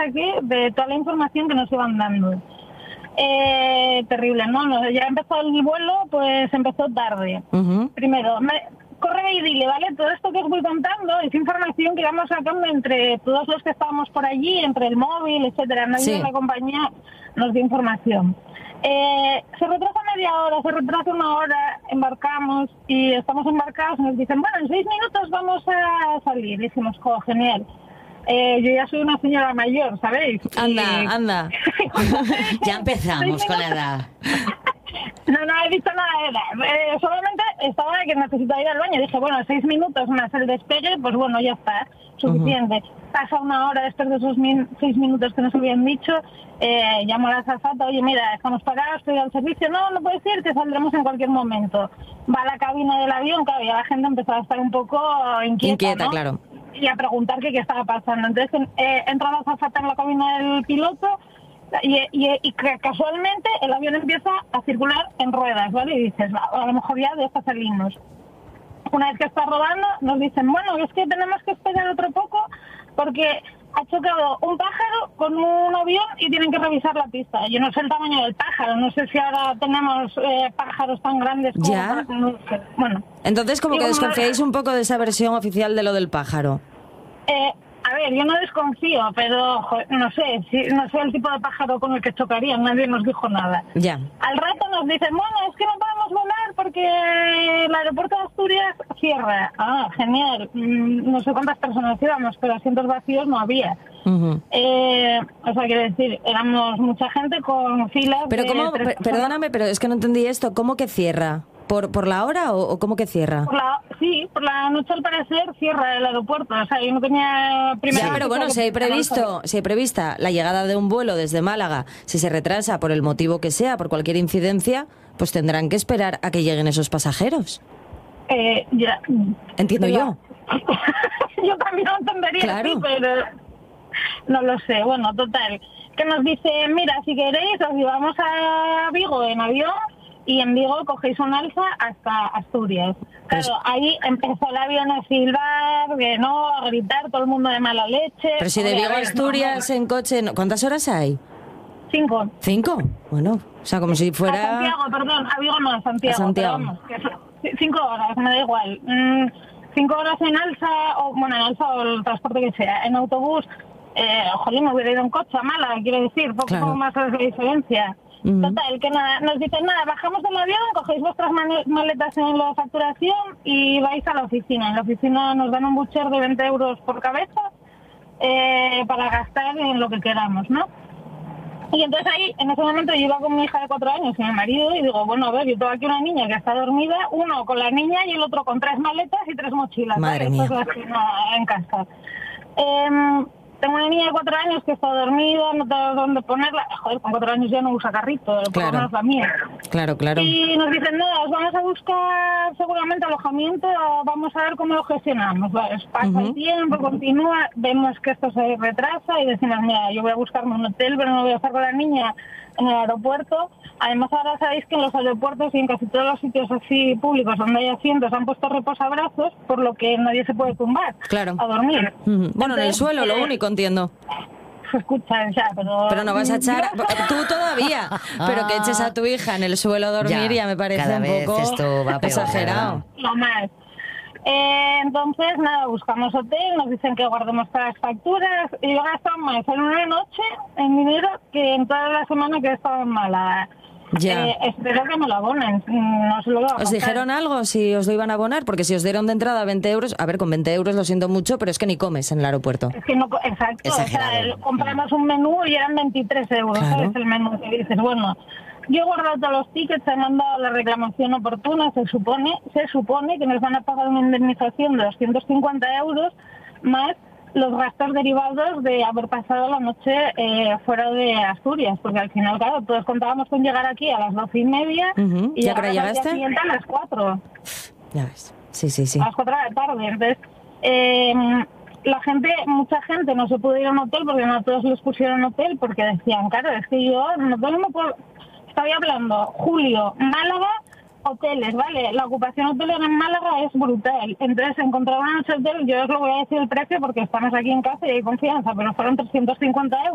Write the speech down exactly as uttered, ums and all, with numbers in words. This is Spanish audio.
qué, de toda la información que nos iban dando. Eh, terrible, ¿no? No, ya empezó el vuelo, pues empezó tarde. Uh-huh. Primero, me, corre y dile, ¿vale? Todo esto que os voy contando es información que íbamos sacando entre todos los que estábamos por allí, entre el móvil, etcétera. Nadie sí. de la compañía nos dio información. Eh, se retrasa media hora, se retrasa una hora, embarcamos y estamos embarcados y nos dicen, bueno, en seis minutos vamos a salir. Y decimos, jo, genial. Eh, yo ya soy una señora mayor, ¿sabéis? Anda, y... anda. Ya empezamos con la edad. No, no he visto nada de edad. Eh, solamente estaba que necesitaba ir al baño. Dije, bueno, seis minutos más el despegue, pues bueno, ya está, suficiente. Uh-huh. Pasa una hora después de esos min- seis minutos que nos habían dicho, eh, llamo a la azafata, oye, mira, estamos parados, estoy al servicio. No, no puedes ir, que saldremos en cualquier momento. Va a la cabina del avión, claro, y la gente empezó a estar un poco inquieta, Inquieta, ¿no? Claro. Y a preguntar qué, qué estaba pasando. Entonces eh, entra la azafata en la cabina del piloto y, y, y casualmente el avión empieza a circular en ruedas, ¿vale? Y dices, a lo mejor ya de esta salimos. Una vez que está rodando nos dicen, bueno, es que tenemos que esperar otro poco porque ha chocado un pájaro con un avión y tienen que revisar la pista. Yo no sé el tamaño del pájaro, no sé si ahora tenemos eh, pájaros tan grandes como... ¿Ya? Para, no sé. Bueno. Entonces como que desconfiáis un poco de esa versión oficial de lo del pájaro. Eh, a ver, yo no desconfío, pero joder, no sé, si, no sé el tipo de pájaro con el que chocarían, nadie nos dijo nada. Ya. Al rato nos dicen, bueno, es que no podemos volar porque el aeropuerto de Asturias cierra. Ah, genial. Mm, no sé cuántas personas íbamos, pero asientos vacíos no había. Uh-huh. Eh, o sea, quiero decir, éramos mucha gente con filas. Pero de cómo, tres... perdóname, pero es que no entendí esto. ¿Cómo que cierra? ¿Por por la hora o, o cómo que cierra? Por la, sí, por la noche al parecer cierra el aeropuerto. O sea, yo no tenía... Ya, pero bueno, si hay previsto, si hay prevista la llegada de un vuelo desde Málaga, si se retrasa por el motivo que sea, por cualquier incidencia, pues tendrán que esperar a que lleguen esos pasajeros. Eh, ya. Entiendo pero, yo. Yo también lo entendería, claro. Sí, pero no lo sé. Bueno, total. Que nos dice, mira, si queréis, os llevamos a Vigo en avión y en Vigo cogéis un alza hasta Asturias. Claro, pues, ahí empezó el avión a silbar, que no, a gritar, todo el mundo de mala leche. Pero si de Vigo a Asturias en coche, ¿cuántas horas hay? Cinco. ¿Cinco? Bueno, o sea, como si fuera... A Santiago, perdón, a Vigo no, a Santiago. A Santiago. Vamos, que es, cinco horas, me da igual. Mm, cinco horas en alza, o bueno, en alza o el transporte que sea. En autobús, eh, jolín, me hubiera ido en coche a Málaga, quiero decir, poco claro. más es la diferencia. Uh-huh. Total, que nada, nos dicen nada, bajamos del avión, cogéis vuestras maletas en la facturación y vais a la oficina. En la oficina nos dan un voucher de veinte euros por cabeza eh, para gastar en lo que queramos, ¿no? Y entonces ahí, en ese momento, yo iba con mi hija de cuatro años y mi marido y digo, bueno, a ver, yo tengo aquí una niña que está dormida, uno con la niña y el otro con tres maletas y tres mochilas. Madre ¿vale? mía. Esto es así, no, en casa. Eh, tengo una niña de cuatro años que está dormida, no tengo dónde ponerla. Joder, con cuatro años ya no usa carrito, por lo menos la mía. Claro, claro. Y nos dicen, no, os vamos a buscar seguramente alojamiento, vamos a ver cómo lo gestionamos. Vale, pasa uh-huh. el tiempo, continúa, vemos que esto se retrasa y decimos, mira, yo voy a buscarme un hotel, pero no voy a estar con la niña en el aeropuerto. Además, ahora sabéis que en los aeropuertos y en casi todos los sitios así públicos donde hay asientos han puesto reposabrazos, por lo que nadie se puede tumbar claro. a dormir. Uh-huh. Bueno, Entonces, en el suelo, eh, lo único, entiendo. Se escucha, ya, pero... Pero no vas a echar... Tú todavía, pero que eches a tu hija en el suelo a dormir ya, ya me parece cada un vez poco esto va peor, exagerado. Lo más. Eh, entonces, nada, buscamos hotel, nos dicen que guardemos todas las facturas y yo gasto más en una noche en dinero que en toda la semana que he estado en Málaga. Ya. Eh, espero que me lo abonen. No se lo voy a ¿Os dijeron algo si os lo iban a abonar? Porque si os dieron de entrada veinte euros... A ver, con veinte euros lo siento mucho, pero es que ni comes en el aeropuerto. Es que no... Exacto. Exagerado. O sea, compramos un menú y eran veintitrés euros, claro. ¿sabes? El menú. Y dices, bueno... Yo he guardado todos los tickets, he mandado la reclamación oportuna, se supone, se supone que nos van a pagar una indemnización de doscientos cincuenta euros más los gastos derivados de haber pasado la noche eh, fuera de Asturias, porque al final, claro, todos contábamos con llegar aquí a las doce y media uh-huh. y llegar al día siguiente a las cuatro. Ya ves, sí, sí, sí. A las cuatro de la tarde, entonces... Eh, la gente, mucha gente no se pudo ir a un hotel porque no todos les pusieron hotel porque decían, claro, es que yo no tengo por... Estoy hablando, Julio, Málaga, hoteles, ¿vale? La ocupación hotelera en Málaga es brutal. Entonces, encontrar una noche hotel, yo os lo voy a decir el precio porque estamos aquí en casa y hay confianza, pero fueron trescientos cincuenta euros.